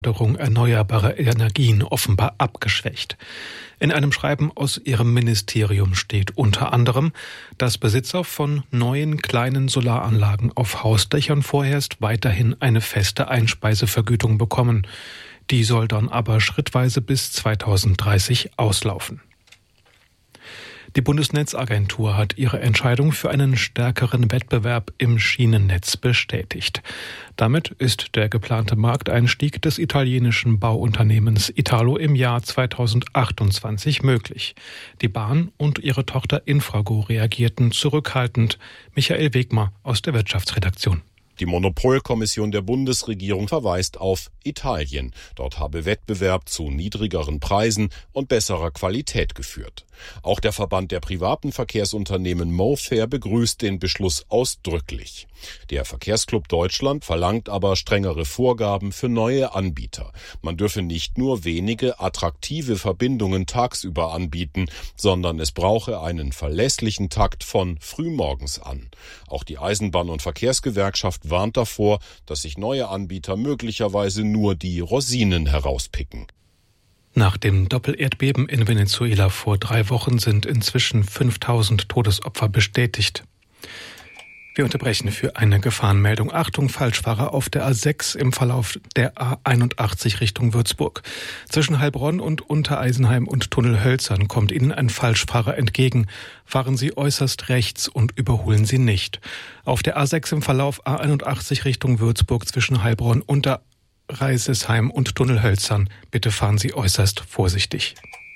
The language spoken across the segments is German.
erneuerbarer Energien offenbar abgeschwächt. In einem Schreiben aus ihrem Ministerium steht unter anderem, dass Besitzer von neuen kleinen Solaranlagen auf Hausdächern vorerst weiterhin eine feste Einspeisevergütung bekommen. Die soll dann aber schrittweise bis 2030 auslaufen. Die Bundesnetzagentur hat ihre Entscheidung für einen stärkeren Wettbewerb im Schienennetz bestätigt. Damit ist der geplante Markteinstieg des italienischen Bauunternehmens Italo im Jahr 2028 möglich. Die Bahn und ihre Tochter Infrago reagierten zurückhaltend. Michael Wegmar aus der Wirtschaftsredaktion. Die Monopolkommission der Bundesregierung verweist auf Italien. Dort habe Wettbewerb zu niedrigeren Preisen und besserer Qualität geführt. Auch der Verband der privaten Verkehrsunternehmen MoFair begrüßt den Beschluss ausdrücklich. Der Verkehrsclub Deutschland verlangt aber strengere Vorgaben für neue Anbieter. Man dürfe nicht nur wenige attraktive Verbindungen tagsüber anbieten, sondern es brauche einen verlässlichen Takt von frühmorgens an. Auch die Eisenbahn- und Verkehrsgewerkschaft warnt davor, dass sich neue Anbieter möglicherweise nur die Rosinen herauspicken. Nach dem Doppelerdbeben in Venezuela vor 3 Wochen sind inzwischen 5000 Todesopfer bestätigt. Wir unterbrechen für eine Gefahrenmeldung. Achtung, Falschfahrer auf der A6 im Verlauf der A81 Richtung Würzburg. Zwischen Heilbronn und Untereisenheim und Tunnelhölzern kommt Ihnen ein Falschfahrer entgegen. Fahren Sie äußerst rechts und überholen Sie nicht. Auf der A6 im Verlauf A81 Richtung Würzburg zwischen Heilbronn, Unterreisesheim und Tunnelhölzern. Bitte fahren Sie äußerst vorsichtig.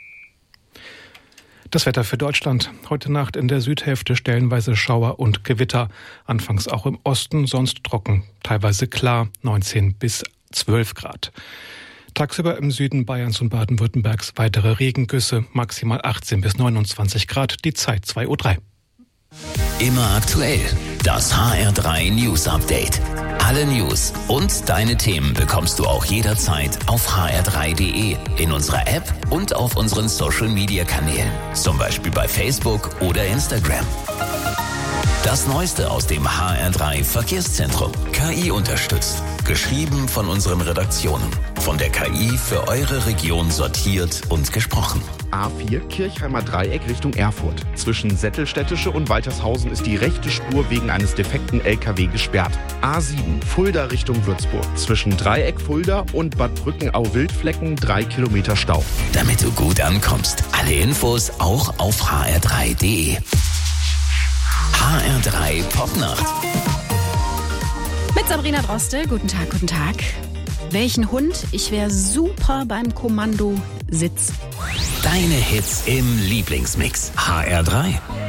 Das Wetter für Deutschland. Heute Nacht in der Südhälfte stellenweise Schauer und Gewitter. Anfangs auch im Osten, sonst trocken. Teilweise klar, 19 bis 12 Grad. Tagsüber im Süden Bayerns und Baden-Württembergs weitere Regengüsse. Maximal 18 bis 29 Grad. Die Zeit 2:03 Uhr. Immer aktuell. Das HR3 News Update. Alle News und deine Themen bekommst du auch jederzeit auf hr3.de, in unserer App und auf unseren Social-Media-Kanälen. Zum Beispiel bei Facebook oder Instagram. Das Neueste aus dem HR3 Verkehrszentrum. KI unterstützt. Geschrieben von unseren Redaktionen. Von der KI für eure Region sortiert und gesprochen. A4 Kirchheimer Dreieck Richtung Erfurt. Zwischen Sättelstädtische und Waltershausen ist die rechte Spur wegen eines defekten LKW gesperrt. A7 Fulda Richtung Würzburg. Zwischen Dreieck Fulda und Bad Brückenau-Wildflecken 3 Kilometer Stau. Damit du gut ankommst. Alle Infos auch auf hr3.de. HR3 Popnacht. Mit Sabrina Droste. Guten Tag, guten Tag. Welchen Hund? Ich wäre super beim Kommandositz. Deine Hits im Lieblingsmix. HR3.